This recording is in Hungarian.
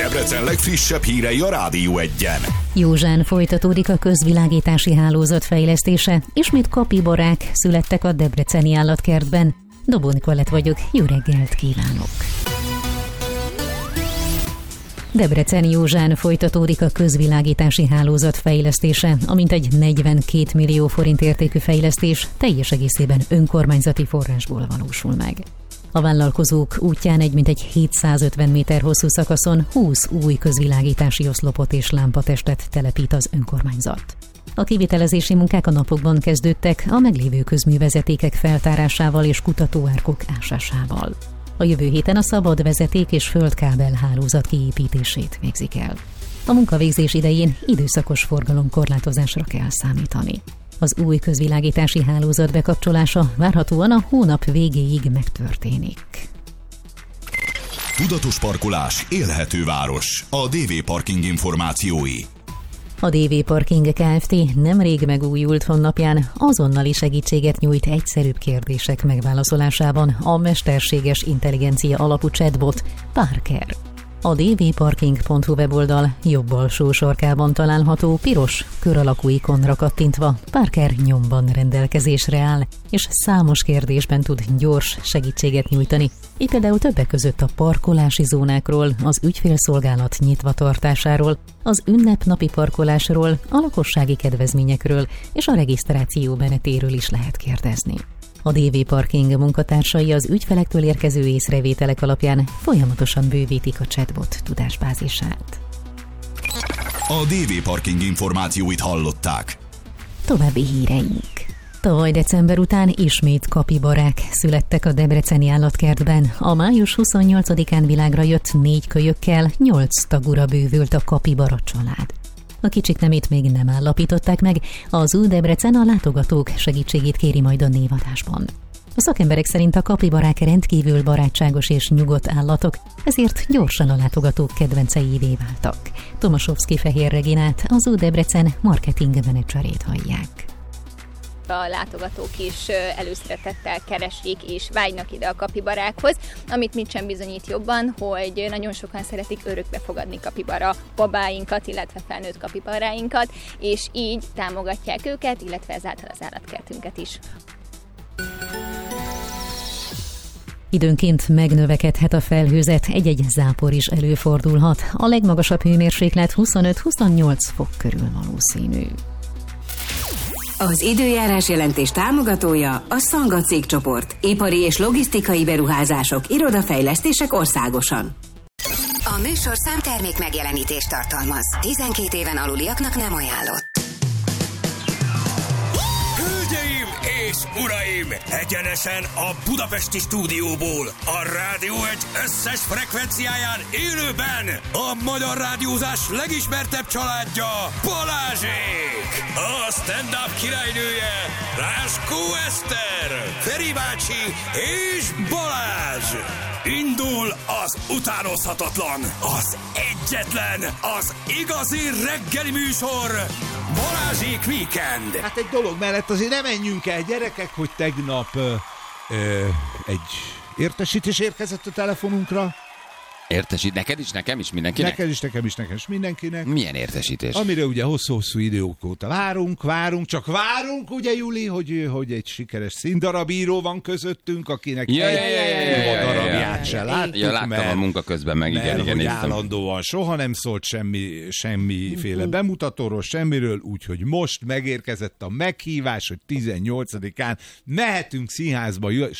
Debrecen legfrissebb hírei a Rádió Egyen. Józsán folytatódik a közvilágítási hálózat fejlesztése. Ismét kapibarák születtek a debreceni állatkertben. Dobó Nikolett vagyok, jó reggelt kívánok! Debreceni Józsán folytatódik a közvilágítási hálózat fejlesztése, amint egy 42 millió forint értékű fejlesztés teljes egészében önkormányzati forrásból valósul meg. A vállalkozók útján egy mintegy 750 méter hosszú szakaszon 20 új közvilágítási oszlopot és lámpatestet telepít az önkormányzat. A kivitelezési munkák a napokban kezdődtek a meglévő közművezetékek feltárásával és kutatóárkok ásásával. A jövő héten a szabad vezeték és földkábel hálózat kiépítését végzik el. A munkavégzés idején időszakos forgalomkorlátozásra kell számítani. Az új közvilágítási hálózat bekapcsolása várhatóan a hónap végéig megtörténik. Tudatos parkolás, élhető város. A DV Parking információi. A DV Parking Kft. Nemrég megújult honlapján azonnali segítséget nyújt egyszerűbb kérdések megválaszolásában a mesterséges intelligencia alapú chatbot Parker. A dvparking.hu weboldal jobb alsó sarkában található piros kör alakú ikonra kattintva Parker nyomban rendelkezésre áll, és számos kérdésben tud gyors segítséget nyújtani, így például többek között a parkolási zónákról, az ügyfélszolgálat nyitva tartásáról, az ünnepnapi parkolásról, a lakossági kedvezményekről és a regisztráció menetéről is lehet kérdezni. A DV Parking munkatársai az ügyfelektől érkező észrevételek alapján folyamatosan bővítik a chatbot tudásbázisát. A DV Parking információit hallották. További híreink. Tavaly december után ismét kapibarák születtek a debreceni állatkertben. A május 28-án világra jött 4 kölyökkel 8 tagúra bővült a kapibara család. A kicsik nemét még nem állapították meg, az új Debrecen a látogatók segítségét kéri majd a névadásban. A szakemberek szerint a kapibarák rendkívül barátságos és nyugodt állatok, ezért gyorsan a látogatók kedvenceivé váltak. Tomaszowski Fehér Reginát, az új Debrecen marketing menedzserét hallják. A látogatók is előszeretettel keresik és vágynak ide a kapibarákhoz, amit mit sem bizonyít jobban, hogy nagyon sokan szeretik örökbe fogadni kapibara babáinkat, illetve felnőtt kapibaráinkat, és így támogatják őket, illetve ezáltal az állatkertünket is. Időnként megnövekedhet a felhőzet, egy-egy zápor is előfordulhat. A legmagasabb hőmérséklet 25-28 fok körül valószínű. Az időjárás jelentés támogatója a Szanga cégcsoport. Ipari és logisztikai beruházások, irodafejlesztések országosan. A műsor számtermék megjelenítést tartalmaz. 12 éven aluliaknak nem ajánlott. Hölgyeim és uraim! Egyenesen a budapesti stúdióból, a Rádió Egy összes frekvenciáján élőben a magyar rádiózás legismertebb családja, Balázsék! A stand-up királynője, Ráskó Eszter, Feri bácsi és Balázs! Indul az utánozhatatlan, az egyetlen, az igazi reggeli műsor, Balázsék Weekend! Hát egy dolog mellett azért nem menjünk el, gyerekek, hogy tegnap egy értesítés érkezett a telefonunkra. Értesít neked is, nekem is, mindenkinek? Neked is, nekem is, mindenkinek. Milyen értesítés? Amire ugye hosszú-hosszú idők óta csak várunk, ugye Juli, hogy egy sikeres színdarabíró van közöttünk, akinek egy darabját se láttuk. Ja, láttam a munka közben meg, igen, állandóan soha nem szólt semmiféle bemutatóról, semmiről, úgyhogy most megérkezett a meghívás, hogy 18-án mehetünk színházba, és